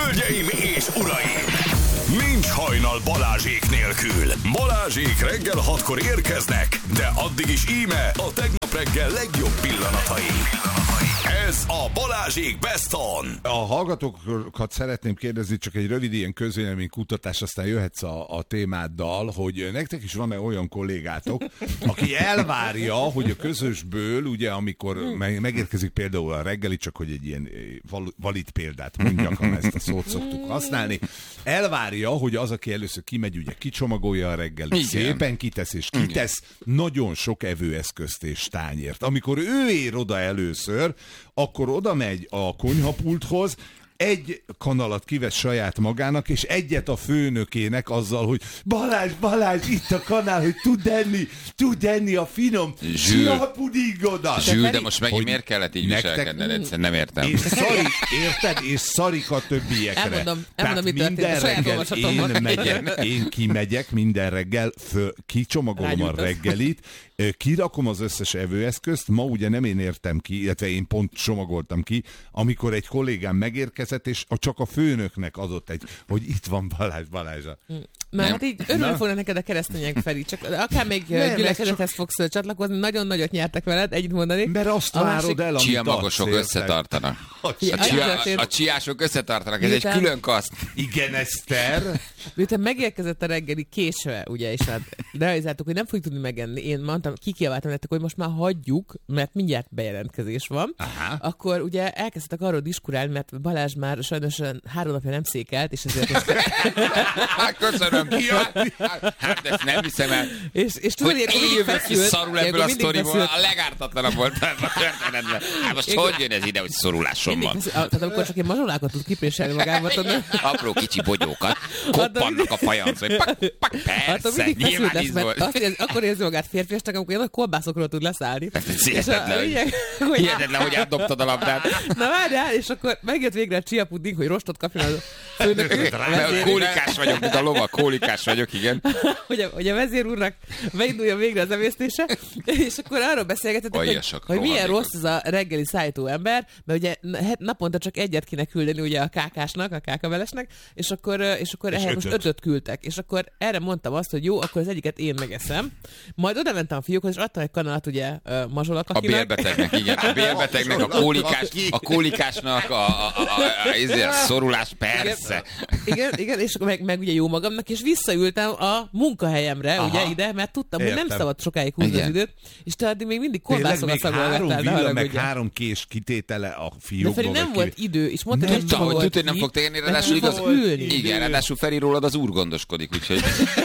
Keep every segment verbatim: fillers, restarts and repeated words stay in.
Hölgyeim és uraim! Nincs hajnal Balázsék nélkül. Balázsék reggel hatkor érkeznek, de addig is íme a tegnap reggel legjobb pillanatai. Ez a Balázsék Best On. A hallgatókat szeretném kérdezni, csak egy rövid ilyen közvéleménykutatás, aztán jöhetsz a, a témáddal, hogy nektek is van-e olyan kollégátok, aki elvárja, hogy a közösből, ugye amikor megérkezik például a reggeli, csak hogy egy ilyen valid példát mondjak, ha ezt a szót szoktuk használni, elvárja, hogy az, aki először kimegy, ugye kicsomagolja a reggelit, igen, szépen kitesz és kitesz, igen, nagyon sok evőeszközt és tányért. Amikor ő ér oda először, akkor oda megy a konyhapulthoz, egy kanalat kivesz saját magának, és egyet a főnökének azzal, hogy Balázs, Balázs, itt a kanál, hogy tud enni, tud enni a finom csiapudingodat. Zsül, de most megint miért kellett így viselkedned? Egyszerűen nem értem. És szarik, érted? És szarik a többiekre. Elmondom, elmondom, mi történt. Minden reggel én megyek, én kimegyek minden reggel, föl, kicsomagolom a reggelit, kirakom az összes evőeszközt, ma ugye nem én értem ki, illetve én pont csomagoltam ki, amikor egy kollégám megérkezett, és csak a főnöknek adott egy, hogy itt van Balázs, Balázsa. Mert hát így örülni fognak neked a keresztények, Feri, csak akár még gyülekezethez csak... fogsz csatlakozni, nagyon nagyot nyertek veled, együtt mondani. Mert azt várod el, amit csiamagosok összetartanak. A, csia, a csiások összetartanak, ez egy külön kaszt. Igen, Eszter. Miután megérkezett a reggeli késve, ugye, és hát realizáltuk, hogy nem fogjuk tudni megenni. Én mondtam, kikiabáltam nektek, hogy most már hagyjuk, mert mindjárt bejelentkezés van. Aha. Akkor ugye elkezdtek arról diskurálni, mert Balázs már sajnos három napja nem székelt, és ezért most... Köszönöm. Hát ezt nem hiszem el. És, és hogy évek is szarul ebből a sztoriból, a legártatlanabb volt a történetben. Hát most hogy jön ez ide, hogy szorulásom van? Tehát amikor csak én mazsolákat tud kipréselni magába, apró kicsi bogyókat, koppannak a fajanc, hogy pak, pak, persze, nyilván íz volt. Akkor érzi magát férfiasnak, amikor ilyen kolbászokról tud leszállni. Hihetetlen, hogy átdobtad a labdát. Na várjál, és akkor megjött végre a csiapuding, hogy rostot kapjon a főnök. Kólikás vagyok, mint a lova, kólikás vagyok, igen. Hogy a, hogy a vezér úrnak beinduljon végre az emésztése, és akkor arról beszélgetetek, hogy, hogy milyen rossz az a reggeli szállító ember, mert ugye naponta csak egyet kéne küldeni ugye a kákásnak, a kákavelesnek, és akkor, és akkor és ehhez most ötöt küldtek. És akkor erre mondtam azt, hogy jó, akkor az egyiket én megeszem. Majd oda mentem a fiúkhoz, és adtam egy kanalat ugye mazsolakakinak. A bélbetegnek, igen. A bélbetegnek, a kólikás, a kólikásnak, a, a, a, a, a, a szorulás, persze. Igen, igen, és akkor meg, meg ugye jó magamnak, és visszaültem a munkahelyemre, aha, ugye ide, mert tudtam, értem, hogy nem szabad sokáig húzni az időt, és te addig még mindig kolbászokat szagolgattál. Három villa, meg három kés kitétele a fiúkból. De Feri nem volt idő, és mondta, hogy csak hogy tudod, hogy nem fog tenni, ráadásul igaz. Igen, ráadásul Feri rólad az úr gondoskodik, úgyhogy...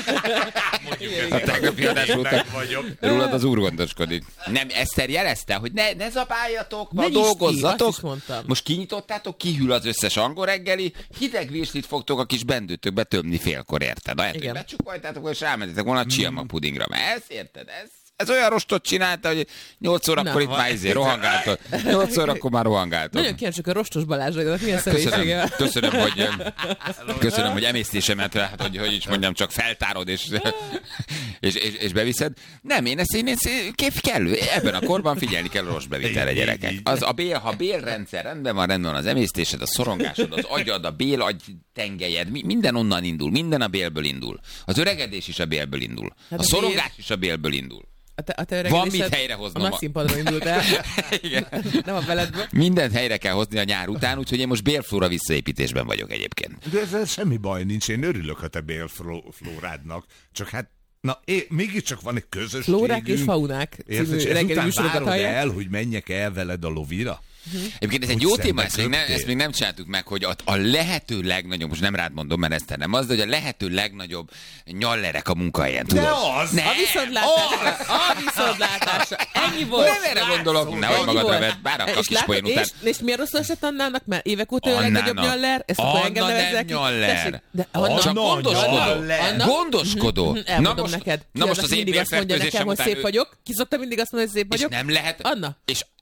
A tegnapi adás után rólad az úr gondoskodik. Nem, Eszter jelezte, hogy ne, ne zabáljatok, ma dolgozzatok. Most kinyitottátok, kihűl az összes angol reggeli, hideg virslit fogtok a kis bendőtökbe tömni félkor, érted? Lehet, hogy becsukoltátok, és rámentetek volna a csiamag pudingra. Mert ezt érted? Ez, ez olyan rostot csinálta, hogy nyolc órakor itt már izé rohangáltok. nyolc órakor már rohangáltok. Nagyon kíváncsiak a rostos Balázsnak, milyen személyisége. Köszönöm, hogy, köszönöm, hogy emésztésemet, hát, hogy, hogy is mondjam, csak feltárod és, és, és, és beviszed. Nem, én ezt, én ezt kép kellő. Ebben a korban figyelni kell a rossz bevitelre, gyerekek. Az a bél, ha bélrendszer rendben van, rendben van az emésztésed, a szorongásod, az agyad, a bél agy tengelyed, minden onnan indul, minden a bélből indul. Az öregedés is a bélből indul. A szorongás is a bélből indul. A te, a te van mit helyrehoznom. A nagy színpadon indult el. Igen. Nem a beledből. Mindent helyre kell hozni a nyár után, úgyhogy én most bélflóra visszaépítésben vagyok egyébként. De ezzel semmi baj nincs, én örülök a te bélflórádnak. Csak hát, na, é, mégiscsak van egy közösségünk. Flórák és faunák. Érted, és ezután várod el, hogy menjek el veled a lovira? Uh-huh. Egyébként ez egy jó téma, ezt még, nem, ezt még nem csináltuk meg, hogy a, a lehető legnagyobb, most nem rád mondom, mert ezt nem az, de hogy a lehető legnagyobb nyallerek a munkahelyen, tudod? De az! Ne. A viszontlátásra! A viszontlátásra! Ennyi volt! Nem erre gondolok, nehogy magadra vedd, bár a kis poén után. És, és miért rossz eset Annának? Mert évek óta a legnagyobb nyaller? Ezt akkor engem nevezzek ki. Nyaller. De Anna, csak gondoskodó. Gondoskodó. Elmondom neked. Na most az én mindig azt mondja nekem, hogy szép vagyok. Ki szokta mindig azt mondani, hogy szép vagyok? És nem lehet... Anna. És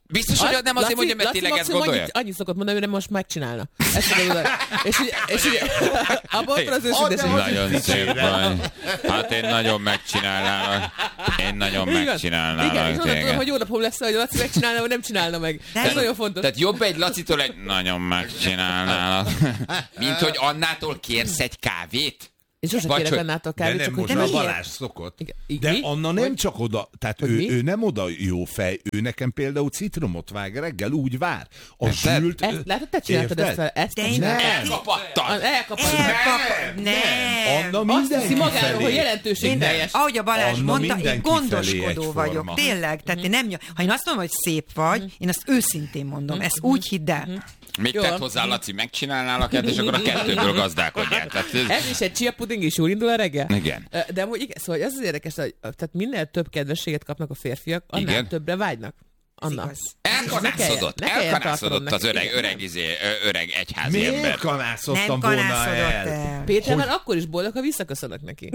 Biztos, hogy nem azért mondja, mert tényleg ezt gondolja? Annyit, annyit szokott mondani, hogy nem most megcsinálna. Ezt tudom, és ugye, és ugye abban az őszinteség. Nagyon szép vagy. Hát én nagyon megcsinálnám. Én nagyon megcsinálnám. Igen, és onnan tudom, hogy jó napom lesz, hogy Laci megcsinálna, vagy nem csinálna meg. Ez nagyon fontos. Tehát jobb egy Lacitól egy nagyon megcsinálnának. Mint hogy Annától kérsz egy kávét? És sosem kérek Annától kávét, de csak nem, hogy most a Balázs szokott. Igen. De Anna nem csak oda, tehát ő, ő nem oda jó fej, ő nekem például citromot vág reggel, úgy vár. A zsült... Ezt, látod, te csináltad ezt fel? Ezt nem. Elkapattad. Elkapattad. Nem. Nem. Anna Azt hiszi magáról, hogy jelentőségteljes. Ahogy a Balázs mondta, én gondoskodó vagyok. Tényleg. Tehát én nem, ha én azt mondom, hogy szép vagy, én azt őszintén mondom. Ezt úgy hidd el. Még tett hozzá, Laci, megcsinálnál a és akkor a kettőből gazdálkodjál. Ez... ez is egy chia puding is jól indul a reggel? Igen. De amúgy igen, szóval ez az érdekes, hogy tehát minél több kedvességet kapnak a férfiak, annál igen. többre vágynak. Anna. Elkanászodott, elkanászodott az öreg, öreg, izé, öreg egyházi Miért ember. Miért kanászottam volna el? el? Péter már akkor is boldog, ha visszaköszönök neki.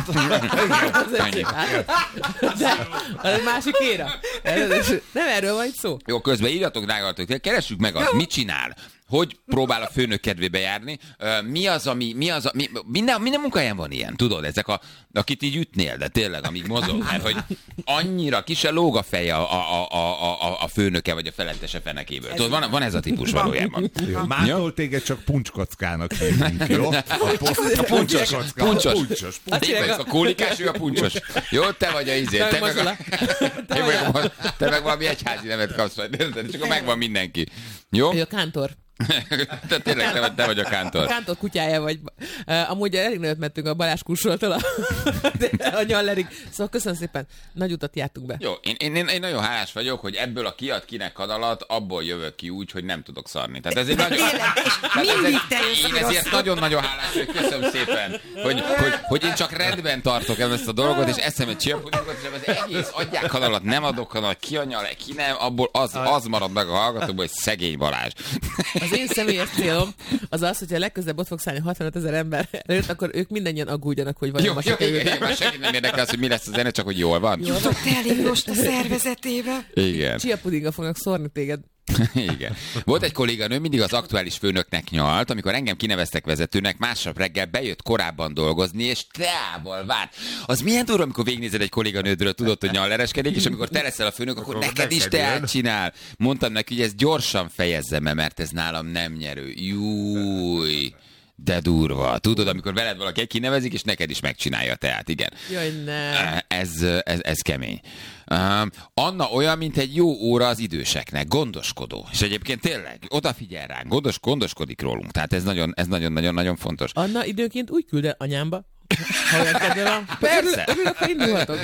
De az másik éra. Nem erről van itt szó. Jó, közben írjatok, drágalatok, keressük meg azt, mit csinál. Hogy próbál a főnök kedvébe járni? Mi az, ami, mi az, ami, minden, minden munkahelyen van ilyen, tudod, ezek a, akit így ütnél, de tényleg, amíg mozog, mert hogy annyira ki se lóg a feje a, a, a, a, a főnöke, vagy a felettese fenekéből. Tudod, van, van ez a típus valójában. Jó, mától téged csak puncskockának hívunk, jó? A, a puncsos, puncsos. puncsos. A kólikás, ő a puncsos. Jó, te vagy a izé. Te meg, a, te, meg, te meg valami egyházi nevet kapsz, csak akkor megvan mindenki. Jó? Ő a kántor. Te tényleg te vagy, te vagy a kántor. A kántor kutyája vagy. Uh, amúgy elég nagyot mentünk a Balázs kursoltól a, a Nyallerig. Szóval köszönöm szépen, nagy utat jártunk be. Jó, én, én, én, én nagyon hálás vagyok, hogy ebből a kiad kinek kadalat, abból jövök ki úgy, hogy nem tudok szarni. Tehát ezért nagyon, tehát ezért, én ezért nagyon-nagyon hálás vagyok, köszönöm szépen, hogy, hogy, hogy én csak rendben tartok ezt a dolgot, és eszem egy csillapodingot, és az egész adják kadalat, nem adok kadalat, ki a nyal, ki nem, abból az, az marad meg a hallgatókból, hogy szegény Balázs. Az én személyes célom az az, hogyha legközelebb ott fogsz állni hatvanöt ezer ember előtt, akkor ők mindannyian aggódjanak, hogy vajon most kerülnek. Már senki nem érdekel az, hogy mi lesz a zene, csak hogy jól van. Jutott elég most a szervezetébe. Igen. Chia pudinggal fognak szórni téged. Igen. Volt egy kolléganő, mindig az aktuális főnöknek nyalt, amikor engem kineveztek vezetőnek, másnap reggel bejött korábban dolgozni, és teával várt. Az milyen durva, amikor végignézed egy kolléganődről, tudod, hogy nyallereskedik, és amikor te leszel a főnök, akkor, akkor neked is teát csinál. Mondtam neki, hogy ezt gyorsan fejezzem, mert ez nálam nem nyerő. Júj. De durva. Tudod, amikor veled valaki kinevezik, és neked is megcsinálja a teát, igen. Jaj, ne. Ez, ez, ez kemény. Uh, Anna olyan, mint egy jó óra az időseknek, gondoskodó. És egyébként tényleg odafigyel ránk, gondos, gondoskodik rólunk. Tehát ez nagyon, ez nagyon-nagyon-nagyon fontos. Anna időnként úgy küld el anyámba, ha olyan kedve van. Persze. Örülök, ha indulhatok.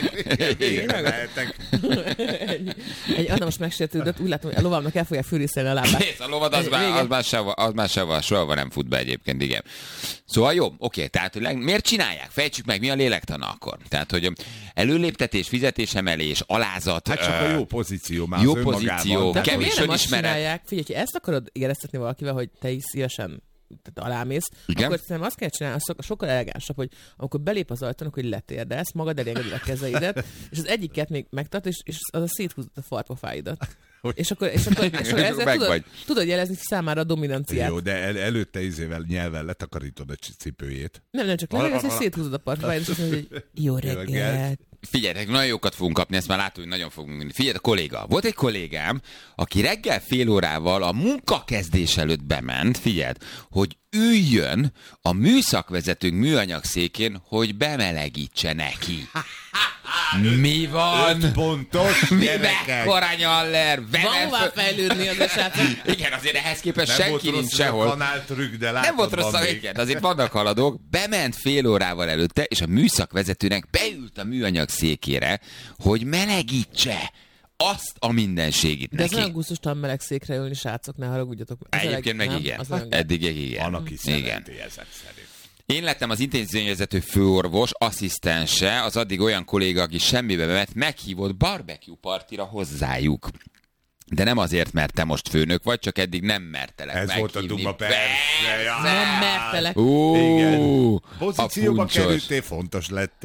Igen, egy Anna most megsértődött, úgy látom, hogy a lovamnak el fogják fűrészelni a lábát. Kész, a lovad az, már, az már sehova, az már sehova, soha nem fut be egyébként, igen. Szóval jó, oké, tehát hogy miért csinálják? Fejtsük meg, mi a lélektana akkor? Tehát, hogy előléptetés, fizetésemelés, alázat. Hát csak a jó pozíció már jó pozíció, de kevés önismeret. Figyelj, ha ezt akarod éreztetni valakivel, hogy te is szívesen alámész, igen? Akkor szerintem azt kell csinálni, az sokkal elegánsabb, hogy amikor belép az ajtón, hogy letérdelsz, magad elé engeded a kezeidet, és az egyiket még megtart, és, és az a széthúzott a farpofáidat. És akkor, és akkor, és akkor ezzel tudod, tudod jelezni számára a dominanciát. Jó, de el, előtte izével nyelven letakarítod a cipőjét. Nem, nem, csak levegez, és széthúzod a farpofáidat, és azt mondod, hogy jó reggelt. Figyeljetek, nagyon jókat fogunk kapni, ezt már látom, hogy nagyon fogunk menni. Figyelj, a kolléga. Volt egy kollégám, aki reggel fél órával a munkakezdés előtt bement, figyeld, hogy üljön a műszakvezetőnk műanyag székén, hogy bemelegítse neki. Mi van? Öt pontos Mi gyerekek. mekkora nyaller? Van hová fejlődni az esetben. Igen, azért ehhez képest nem senki nincs rossz, sehol. Kanáltrükk, de nem volt rossz, a igen, azért vannak haladók. Bement fél órával előtte, és a műszakvezetőnek beült a műanyag székére, hogy melegítse azt a mindenségit de neki. De ez olyan gusztustalan meleg székre ülni, srácok, ne haragudjatok. Egyébként meg nem, igen. Eddig igen. Van, aki szereti ezek szerint. Én lettem az intézményvezető főorvos, asszisztense, az addig olyan kolléga, aki semmibe bement, meghívott barbecue partira hozzájuk. De nem azért, mert te most főnök vagy, csak eddig nem mertelek Ez meghívni. volt a duma, persze. Ja. Nem mertelek. Ó, igen. Pozícióba a puncsos. kerültél, fontos lettél.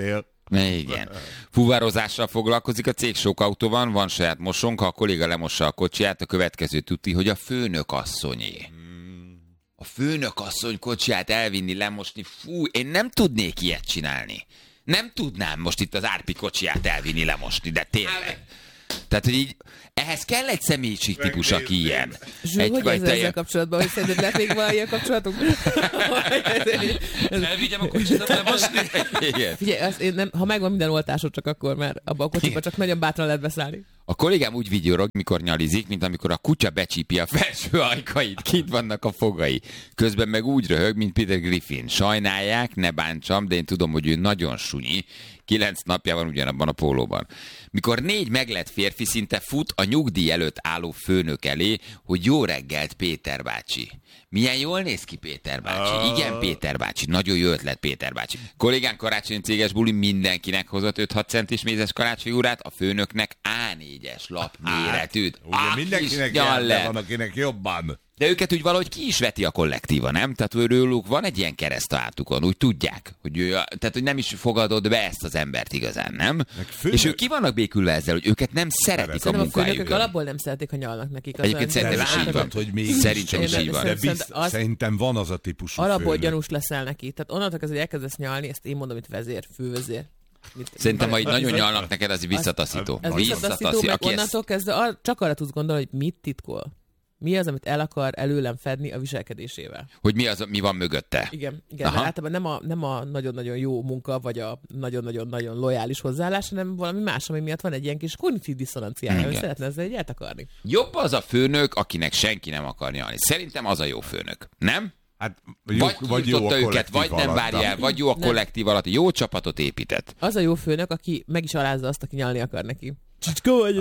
Igen. Fuvarozással foglalkozik a cég, sok autó van, van saját mosónk, ha a kolléga lemossa a kocsiját, a következő tuti, hogy a főnök asszonyé. A főnök asszony kocsiját elvinni, lemosni, fú, én nem tudnék ilyet csinálni. Nem tudnám most itt az Árpi kocsiját elvinni, lemosni, de tényleg. Tehát, hogy így, ehhez kell egy személyiségtípus, aki ilyen. Zsú, hogy ez ezzel kapcsolatban, hogy szerinted lehet még van ilyen kapcsolatunk? Elvigyem a kocsit, lemosni. Igen. Figyelj, azt én nem, ha megvan minden oltásod, csak akkor, mert abba a kocsiba csak nagyon bátran lehet beszállni. A kollégám úgy vigyorog, mikor nyalizik, mint amikor a kutya becsípi a felső ajkait, kint vannak a fogai. Közben meg úgy röhög, mint Peter Griffin. Sajnálják, ne bántsam, de én tudom, hogy ő nagyon sunyi. Kilenc napja van ugyanabban a pólóban. Mikor négy meglett férfi szinte fut a nyugdíj előtt álló főnök elé, hogy jó reggelt, Péter bácsi. Milyen jól néz ki Péter bácsi. Igen, Péter bácsi. Nagyon jó ötlet, Péter bácsi. Kollégánk karácsony céges buli mindenkinek hozott öt-hat centis mézes karácsonyfigurát, a főnöknek á négyes lap méretűt. Ugye Ah, mindenkinek kis jár, de le. van, akinek jobban. De őket úgy valahogy ki is veti a kollektíva, nem? Tehát őrülük van egy ilyen kereszt a hátukon, úgy tudják, hogy ő, tehát hogy nem is fogadod be ezt az embert igazán, nem? Főnök... És ők ki vannak békülve ezzel, hogy őket nem szeretik a Szerintem a főnökök munkájukon. alapból nem szeretik, ha nyalnak nekik. Egyébként szerintem is így van. Hogy még Szerintem is így van. De Szerintem bizt, az- szerintem van az a típusú Alapból főnök. gyanús leszel neki. Tehát onnantól kezdve, hogy elkezdesz nyalni, ezt én mondom, itt vezér, fővezér. Mit, Szerintem, ha így nagyon nyalnak neked, az visszataszító. Ez visszataszító, meg Aki ezt- onnantól kezdve ar- csak arra tudsz gondolni, hogy mit titkol. Mi az, amit el akar előlem fedni a viselkedésével. Hogy mi, az, mi van mögötte. Igen, igen, Aha. mert általában nem a, nem a nagyon-nagyon jó munka, vagy a nagyon-nagyon-nagyon lojális hozzáállás, hanem valami más, ami miatt van egy ilyen kis kognitív diszonanciája, hogy Igen. szeretne ezzel egy eltakarni. Jobb az a főnök, akinek senki nem akar nyalni. Szerintem az a jó főnök. Nem? Hát, jó, Vagy, vagy jó a őket, kollektív vagy nem alatt. várja el, vagy jó a Nem. kollektív alatt. Jó csapatot épített. Az a jó főnök, aki meg is alázza azt, aki nyalni akar neki. Csicska vagy,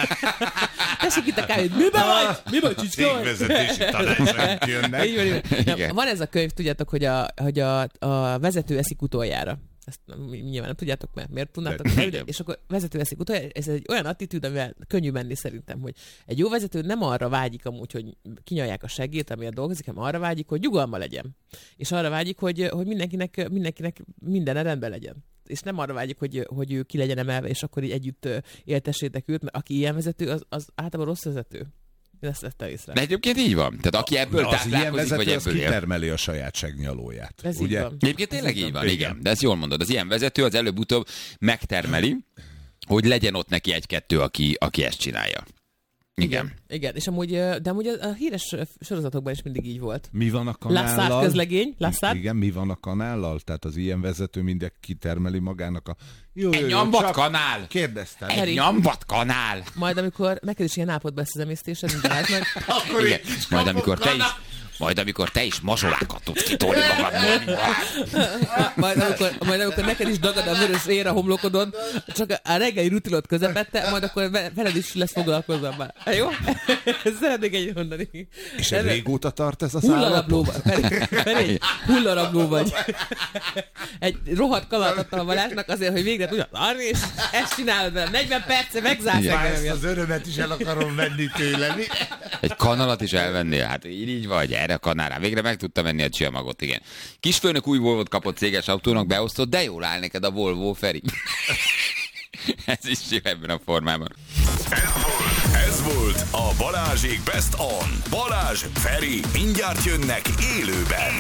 tessék itt a kávét, mi vagy? Mi vagy, csicska vagy? Cégvezetési tanácsok jönnek. Így van, így van. Igen. Na, van ez a könyv, tudjátok, hogy a, hogy a, a vezető eszik utoljára. Ezt nem, nyilván nem tudjátok, mert miért tudnátok? De- De, és akkor vezető eszik utoljára. Ez egy olyan attitűd, amivel könnyű menni szerintem, hogy egy jó vezető nem arra vágyik amúgy, hogy kinyalják a segét, amiért dolgozik, hanem arra vágyik, hogy nyugalma legyen. És arra vágyik, hogy, hogy mindenkinek, mindenkinek minden rendben legyen. És nem arra vágyik, hogy, hogy ő ki legyen emelve, és akkor így együtt ö, éltessétek őt, mert aki ilyen vezető, az, az általában rossz vezető. Én ezt vettem észre. De egyébként így van. Tehát aki ebből Na, az ilyen táplálkozik, vagy vezető, az ebből él. kitermeli a saját segnyalóját. Ez így ugye? van. Egyébként tényleg így van, Igen. igen. De ezt jól mondod. Az ilyen vezető az előbb-utóbb megtermeli, hogy legyen ott neki egy-kettő, aki, aki ezt csinálja. Igen. Igen. Igen, és amúgy, ö, de amúgy a, a híres ö, sorozatokban is mindig így volt. Mi van a kanállal? Lassard közlegény, Lassard. Igen, mi van a kanállal? Tehát az ilyen vezető mindig kitermeli magának a... Jó, Egy jó, jó, nyombat csak kanál! Kérdeztem. Egy Harry. nyombat kanál! Majd amikor neked is ilyen állapotban lesz az emésztésed, mint lehet meg. Akkor Igen. így Majd amikor te is, majd amikor te is mazsolákat tudsz kitolni magadból. Majd amikor, majd amikor neked is dagad a vörös ér a homlokodon, csak a reggeli rutinot közepette, majd akkor ve- veled is lesz foglalkozva már. Jó? Ezt szeretnék egy mondani. És ez régóta tart ez az Hullarabló állapot? vagy. Feri, Feri, egy hullarabló vagy. Egy rohadt kalat adtam a Balázsnak azért, hogy végre tudja arni, és ezt csinálod vele. negyven perce megzársz Igen. Már engem. ezt az örömet is el akarom venni tőle. Mi? Egy kanalat is elvennél? Hát így, így vagy, erre a kanálra. Végre meg tudta venni a csiamagot, igen. Kisfőnök új Volvot kapott céges autónak, beosztott, de jól áll neked a Volvo, Feri. Ez is jó ebben a formában. Ez volt a Balázsék Best On. Balázs, Feri, mindjárt jönnek élőben.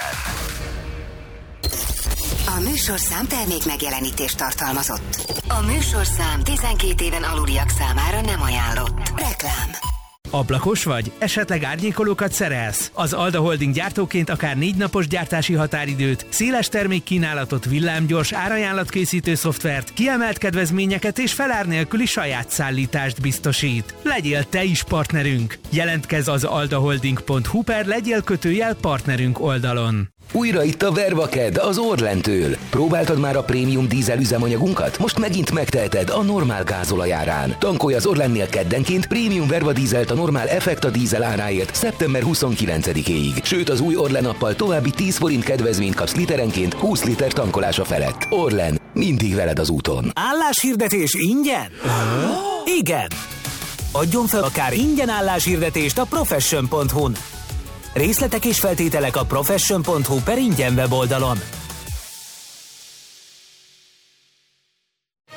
A műsorszám termék megjelenítést tartalmazott. A műsorszám tizenkét éven aluliak számára nem ajánlott. Reklám. Ablakos vagy? Esetleg árnyékolókat szerelsz? Az Alda Holding gyártóként akár négy napos gyártási határidőt, széles termékkínálatot, villámgyors árajánlatkészítő szoftvert, kiemelt kedvezményeket és felár nélküli saját szállítást biztosít. Legyél te is partnerünk! Jelentkezz az aldaholding pont hu per legyél kötőjel partnerünk oldalon. Újra itt a Vervaked az Orlentől. Próbáltad már a prémium dízel üzemanyagunkat? Most megint megteheted a normál gázolajárán. Tankolj az Orlennél keddenként prémium Verva dízelt a normál Effekta dízel áráért szeptember huszonkilencedikéig. Sőt, az új Orlen appal további tíz forint kedvezményt kapsz literenként húsz liter tankolása felett. Orlen, mindig veled az úton. Álláshirdetés ingyen? Igen! Adjon fel akár ingyen álláshirdetést a profession pont hu-n. Részletek és feltételek a profession pont hu per ingyen weboldalon.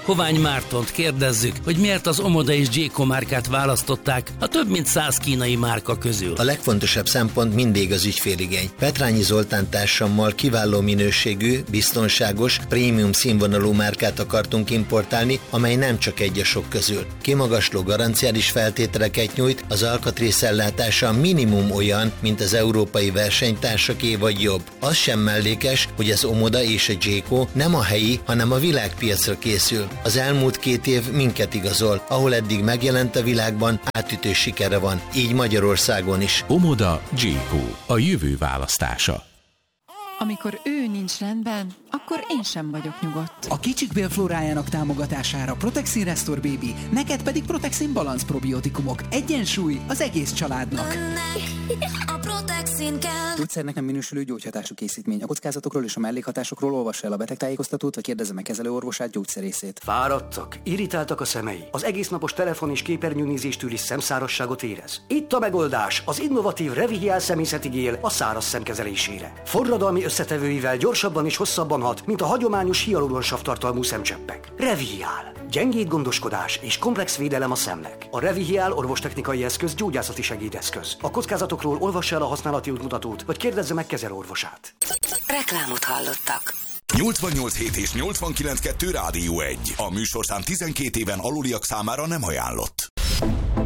Hovány Mártont kérdezzük, hogy miért az Omoda és Jayco márkát választották a több mint száz kínai márka közül. A legfontosabb szempont mindig az ügyféligény. Petrányi Zoltán társammal kiváló minőségű, biztonságos, prémium színvonalú márkát akartunk importálni, amely nem csak egy a sok közül. Kimagasló garanciális feltételeket nyújt, az alkatrészellátása minimum olyan, mint az európai versenytársaké vagy jobb. Az sem mellékes, hogy az Omoda és a Jayco nem a helyi, hanem a világpiacra készül. Az elmúlt két év minket igazol, ahol eddig megjelent a világban, átütő sikere van, így Magyarországon is. Omoda Jayco, a jövő választása. Amikor ő nincs rendben, akkor én sem vagyok nyugodt. A kicsik bélflórájának támogatására Protexin Restore Baby, neked pedig Protexin Balance probiotikumok. Egyensúly az egész családnak. A Protexin kell. Gyógyszernek nem minősülő gyógyhatású készítmény. A kockázatokról és a mellékhatásokról olvassa el a betegtájékoztatót, vagy kérdezze meg kezelőorvosát, gyógyszerészét. Fáradtak, irritáltak a szemei. Az egész napos telefon és képernyőnézéstől is szemszárasságot érez. Itt a megoldás, az innovatív Revihial szemészeti gél a száraz szem kezelésére. Forradalmi összetevőivel gyorsabban és hosszabban hat, mint a hagyományos hialuronsav tartalmú szemcseppek. Revihial. Gyengéd gondoskodás és komplex védelem a szemnek. A Revihial orvostechnikai eszköz gyógyászati segédeszköz. A kockázatokról olvassa el a használati útmutatót, vagy kérdezze meg kezelőorvosát. Reklámot hallottak. nyolcvannyolc hét és nyolcvankilenc kettő Rádió egy. A műsorszám tizenkét éven aluliak számára nem ajánlott.